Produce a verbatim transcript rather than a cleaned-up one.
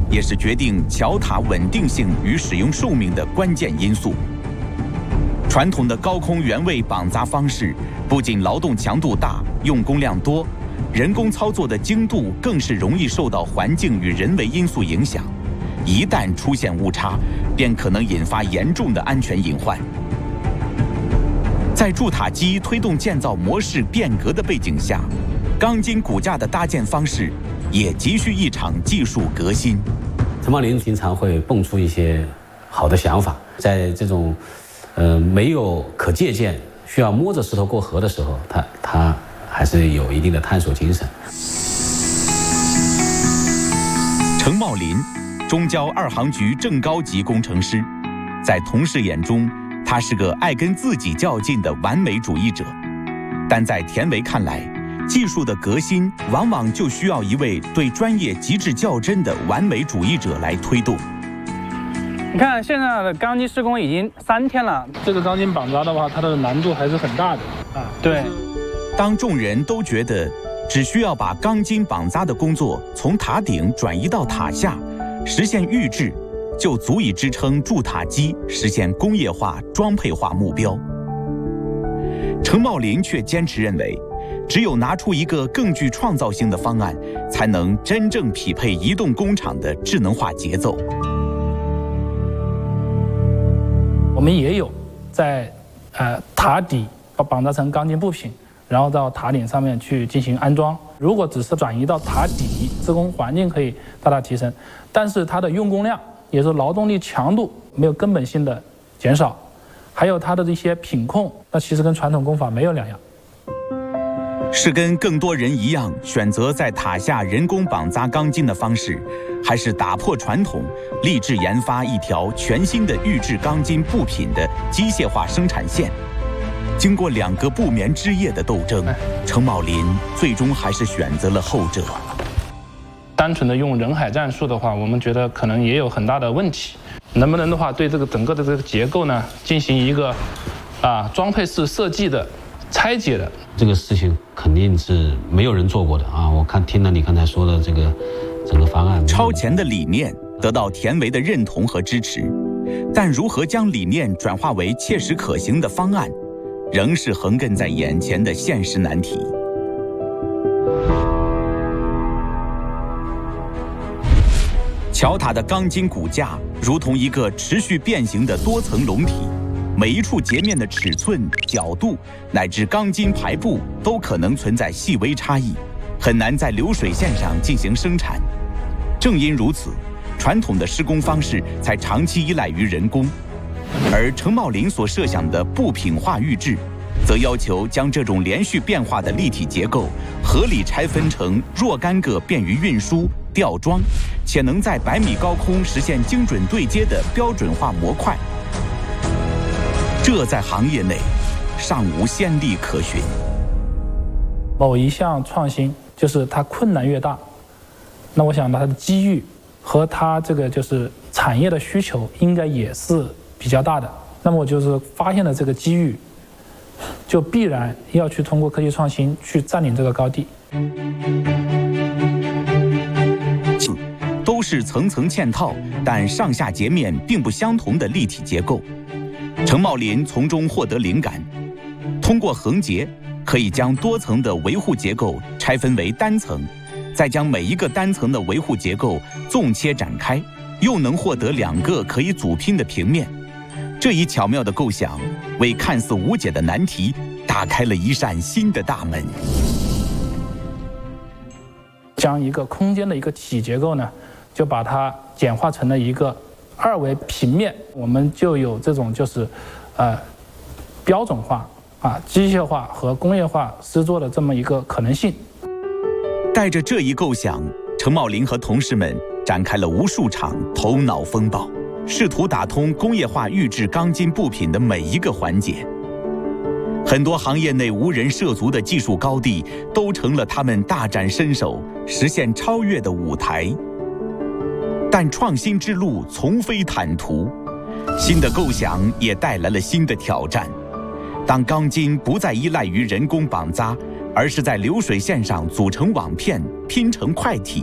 也是决定桥塔稳定性与使用寿命的关键因素。传统的高空原位绑扎方式不仅劳动强度大、用工量多，人工操作的精度更是容易受到环境与人为因素影响。一旦出现误差，便可能引发严重的安全隐患。在筑塔机推动建造模式变革的背景下，钢筋骨架的搭建方式也急需一场技术革新。 陈茂林经常会蹦出一些好的想法，在这种呃没有可借鉴、需要摸着石头过河的时候，他他还是有一定的探索精神。 程茂林，中交二航局正高级工程师，在同事眼中，他是个爱跟自己较劲的完美主义者。但在田维看来，技术的革新往往就需要一位对专业极致较真的完美主义者来推动。 你看现在的钢筋施工已经三天了， 这个钢筋绑扎的话，它的难度还是很大的啊。 对， 当众人都觉得只需要把钢筋绑扎的工作从塔顶转移到塔下，实现预制，就足以支撑筑塔机实现工业化、装配化目标。程茂林却坚持认为，只有拿出一个更具创造性的方案，才能真正匹配移动工厂的智能化节奏。 我们也有在呃塔底把绑扎成钢筋部品，然后到塔顶上面去进行安装。如果只是转移到塔底，施工环境可以大大提升，但是它的用工量，也就是劳动力强度没有根本性的减少，还有它的这些品控，那其实跟传统工法没有两样。 是跟更多人一样选择在塔下人工绑扎钢筋的方式，还是打破传统，立志研发一条全新的预制钢筋部品的机械化生产线？经过两个不眠之夜的斗争，程茂林最终还是选择了后者。 单纯的用人海战术的话，我们觉得可能也有很大的问题。能不能的话，对这个整个的这个结构呢，进行一个啊装配式设计的拆解的？ 这个事情肯定是没有人做过的啊！我看听了你刚才说的这个整个方案， 超前的理念得到田维的认同和支持，但如何将理念转化为切实可行的方案，仍是横亘在眼前的现实难题。桥塔的钢筋骨架如同一个持续变形的多层笼体，每一处截面的尺寸、角度乃至钢筋排布都可能存在细微差异，很难在流水线上进行生产。正因如此，传统的施工方式才长期依赖于人工，而程茂林所设想的部品化预制，则要求将这种连续变化的立体结构合理拆分成若干个便于运输、吊装，且能在百米高空实现精准对接的标准化模块。这在行业内尚无先例可循。 某一项创新就是它困难越大，那我想它的机遇和它这个就是产业的需求应该也是比较大的。那么我就是发现了这个机遇，就必然要去通过科技创新去占领这个高地。 都是层层嵌套，但上下截面并不相同的立体结构。程茂林从中获得灵感，通过横截可以将多层的维护结构拆分为单层，再将每一个单层的维护结构纵切展开，又能获得两个可以组拼的平面。这一巧妙的构想，为看似无解的难题打开了一扇新的大门。 将一个空间的一个体结构呢，就把它简化成了一个二维平面，我们就有这种就是呃标准化啊机械化和工业化施作的这么一个可能性。 带着这一构想，程茂林和同事们展开了无数场头脑风暴，试图打通工业化预制钢筋部品的每一个环节。很多行业内无人涉足的技术高地，都成了他们大展身手、实现超越的舞台。但创新之路从非坦途，新的构想也带来了新的挑战。当钢筋不再依赖于人工绑扎，而是在流水线上组成网片，拼成块体，